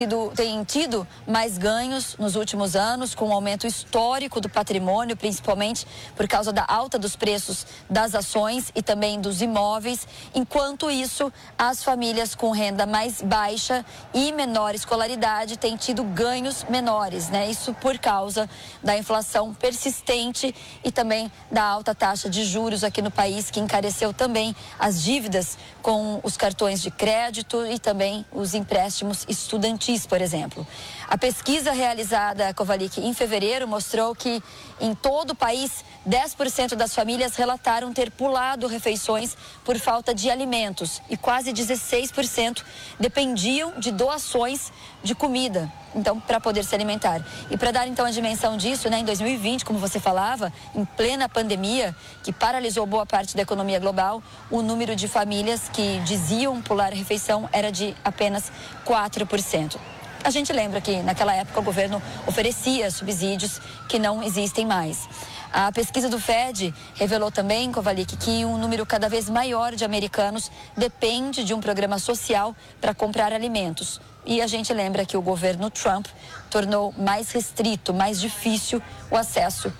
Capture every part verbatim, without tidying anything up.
tem tido mais ganhos nos últimos anos, com um aumento histórico do patrimônio, principalmente por causa da alta dos preços das ações e também dos imóveis. Enquanto isso, as famílias com renda mais baixa e menor escolaridade têm tido ganhos menores, né? Isso por causa da inflação persistente e também da alta taxa de juros aqui no país, que encareceu também as dívidas com os cartões de crédito e também os empréstimos estudantis, por exemplo. A pesquisa realizada, Kovalik, em fevereiro mostrou que em todo o país, dez por cento das famílias relataram ter pulado refeições por falta de alimentos e quase dezesseis por cento dependiam de doações de comida, então, para poder se alimentar. E para dar então a dimensão disso, né, em dois mil e vinte, como você falava, em plena pandemia, que paralisou boa parte da economia global, o número de famílias que diziam pular a refeição era de apenas quatro por cento. A gente lembra que naquela época o governo oferecia subsídios que não existem mais. A pesquisa do F E D revelou também, Kovalik, que um número cada vez maior de americanos depende de um programa social para comprar alimentos. E a gente lembra que o governo Trump tornou mais restrito, mais difícil o acesso.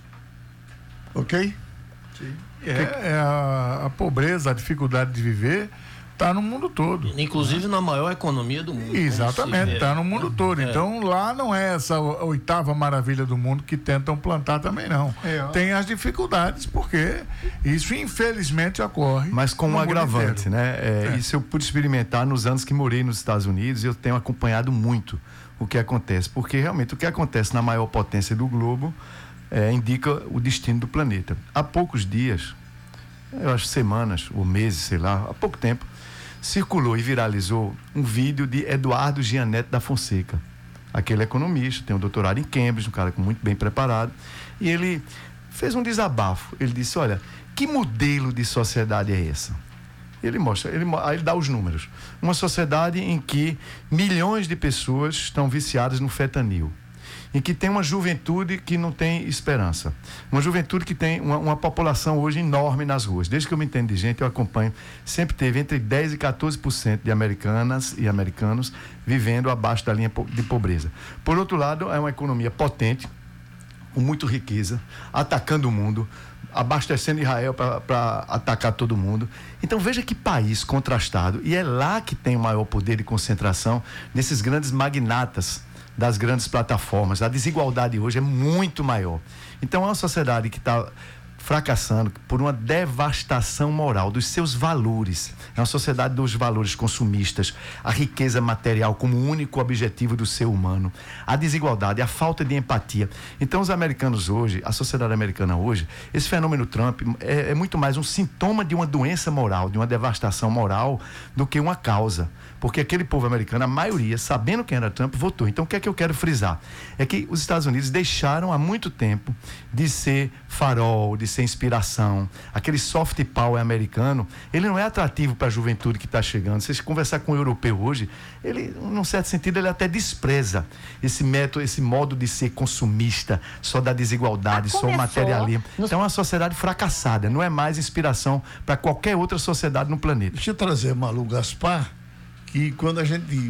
Ok? Sim. É, é a, a pobreza, a dificuldade de viver está no mundo todo. Inclusive na maior economia do mundo. Exatamente, está no mundo todo. É. Então lá não é essa oitava maravilha do mundo que tentam plantar também, não. É. Tem as dificuldades, porque isso infelizmente ocorre. Mas com um agravante, né? É, é. Isso eu pude experimentar nos anos que morei nos Estados Unidos e eu tenho acompanhado muito o que acontece, porque realmente o que acontece na maior potência do globo é, indica o destino do planeta. Há poucos dias, eu acho semanas ou meses, sei lá, há pouco tempo, circulou e viralizou um vídeo de Eduardo Giannetti da Fonseca, aquele economista, tem um doutorado em Cambridge, um cara muito bem preparado, e ele fez um desabafo. Ele disse: olha, que modelo de sociedade é essa? Ele mostra, ele, aí ele dá os números. Uma sociedade em que milhões de pessoas estão viciadas no fentanil, em que tem uma juventude que não tem esperança, uma juventude que tem uma, uma população hoje enorme nas ruas. Desde que eu me entendo de gente, eu acompanho, sempre teve entre dez e quatorze por cento de americanas e americanos vivendo abaixo da linha de pobreza. Por outro lado, é uma economia potente, com muita riqueza, atacando o mundo, abastecendo Israel para atacar todo mundo. Então veja que país contrastado, e é lá que tem o maior poder de concentração, nesses grandes magnatas das grandes plataformas. A desigualdade hoje é muito maior. Então é uma sociedade que está fracassando por uma devastação moral dos seus valores. É uma sociedade dos valores consumistas, a riqueza material como único objetivo do ser humano, a desigualdade, a falta de empatia. Então os americanos hoje, a sociedade americana hoje, esse fenômeno Trump é, é muito mais um sintoma de uma doença moral, de uma devastação moral, do que uma causa. Porque aquele povo americano, a maioria, sabendo quem era Trump, votou. Então o que é que eu quero frisar? É que os Estados Unidos deixaram há muito tempo de ser farol, de ser inspiração. Aquele soft power americano, ele não é atrativo para a juventude que está chegando. Se você conversar com um europeu hoje, ele, num certo sentido, ele até despreza esse método, esse modo de ser consumista, só da desigualdade, só o materialismo. Nos... Então é uma sociedade fracassada, não é mais inspiração para qualquer outra sociedade no planeta. Deixa eu trazer Malu Gaspar, que quando a gente,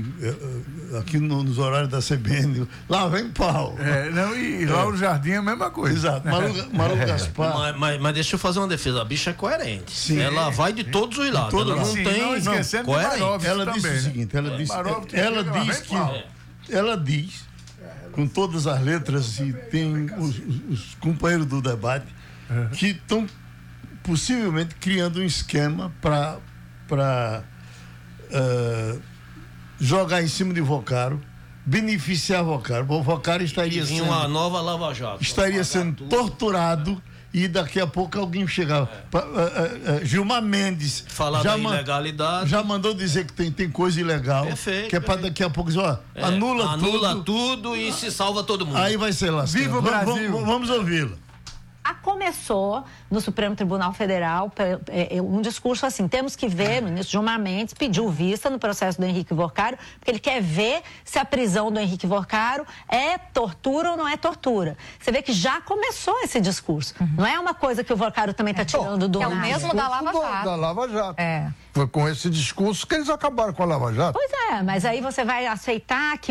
aqui no, nos horários da C B N, lá vem pau. É, não, e lá no Jardim é a mesma coisa. Exato. Malu, Malu Gaspar. Mas, mas, mas deixa eu fazer uma defesa. A bicha é coerente. Sim. Ela vai de todos os lados. Todo ela não sim, tem. Não, esquecendo não, coerente. Ela disse também, o seguinte: ela, é, disse, ela, ela diz que. É. Ela diz, com todas as letras, e tem os, os companheiros do debate, é. que estão possivelmente criando um esquema para. para Uh, jogar em cima de Vocaro, beneficiar Vocaro. O Vocaro estaria sendo uma nova Lava Jato, estaria sendo tudo. torturado, e daqui a pouco alguém chegava. É. Uh, uh, uh, Gilmar Mendes falar já da ilegalidade, já mandou dizer que tem, tem coisa ilegal. Perfeito, que é para daqui a pouco dizer, ó, é, anula, anula tudo, tudo e se salva todo mundo. Aí vai ser lá. Viva o Brasil! Vamos, vamos ouvi-lo. Começou no Supremo Tribunal Federal um discurso assim: temos que ver, o ministro Gilmar Mendes pediu vista no processo do Henrique Vocaro, porque ele quer ver se a prisão do Henrique Vocaro é tortura ou não é tortura. Você vê que já começou esse discurso. Uhum. Não é uma coisa que o Vocaro também está tirando do nada. É o mesmo da Lava Jato. Da Lava Jato. É. Foi com esse discurso que eles acabaram com a Lava Jato. Pois é, mas aí você vai aceitar que